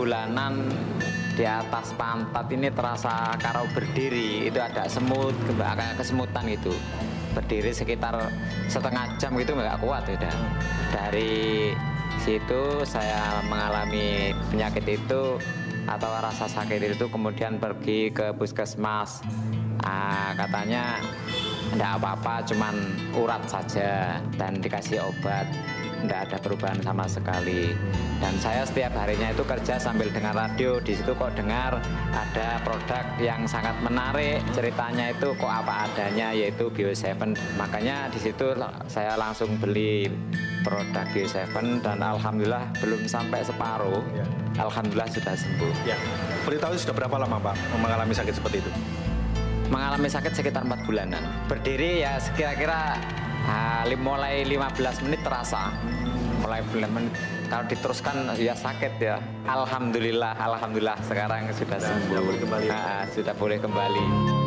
bulanan di atas pantat ini terasa karo berdiri itu ada semut, kayak kesemutan itu. Berdiri sekitar setengah jam gitu nggak kuat udah. Dari situ saya mengalami penyakit itu atau rasa sakit itu, kemudian pergi ke puskesmas. Katanya enggak apa-apa, cuman urat saja dan dikasih obat. Enggak ada perubahan sama sekali. Dan saya setiap harinya itu kerja sambil dengar radio. Di situ kok dengar ada produk yang sangat menarik, ceritanya itu kok apa adanya, yaitu Bio7. Makanya di situ saya langsung beli produk Bio7 dan alhamdulillah belum sampai separuh. Ya. Alhamdulillah sudah sembuh. Ya. Boleh tahu sudah berapa lama Pak mengalami sakit seperti itu? Mengalami sakit sekitar 4 bulanan. Berdiri ya kira-kira mulai 15 menit terasa. Mulai 15 menit. Kalau diteruskan ya sakit ya. Alhamdulillah sekarang sudah sembuh. Sudah boleh kembali. Sudah boleh kembali.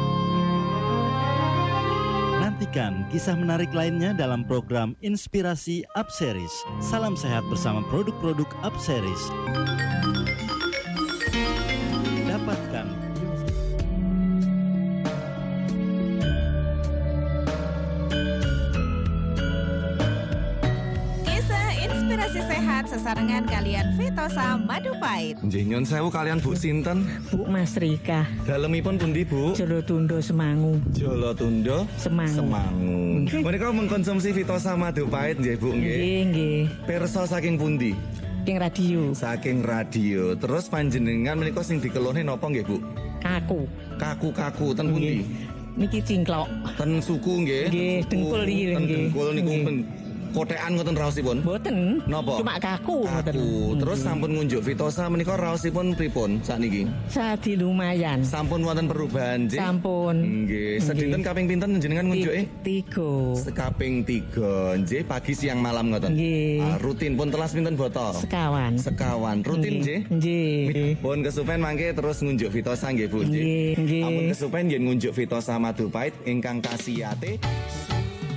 Nantikan kisah menarik lainnya dalam program Inspirasi Upseries. Salam sehat bersama produk-produk Upseries. Dapatkan Inspirasi sehat sesarengan kalian Vitosa Madu Pahit. Nggih nyun sewu kalian Bu sinten? Bu Mas Rika. Dalemipun pundi Bu? Jolotundo Semangu. Jolotundo Semangu. Menika mengkonsumsi Vitosa Madu Pahit nggih Bu nggih? Nggih. Pirsa saking pundi? Saking radio. Saking radio. Terus panjenengan menika sing dikeluhne napa nggih Bu? Kaku. Kaku ten pundi? Niki cingklok. Ten suku nggih. Nggih, dengkul iki nggih. Ten dengkul niku kotekan ngoten raosipun? Mboten. Napa? Cuma kaku ngoten. Terus sampun ngunjuk Vitosa menika raosipun pripun sakniki? Sadi lumayan. Sampun wonten perubahan nggih? Sampun. Nggih. Sedinten kaping pinten njenengan ngunjuke? 3. Sekaping 3 nggih, pagi siang malam ngoten. Nggih. Rutin pun telas pinten botol? Sekawan. Rutin nggih? Nggih. Pun kesupen mangke terus ngunjuk Vitosa nggih Bu nggih. Nggih. Ampun kesupen yen ngunjuk Vitosa Madu Pahit ingkang kasiyate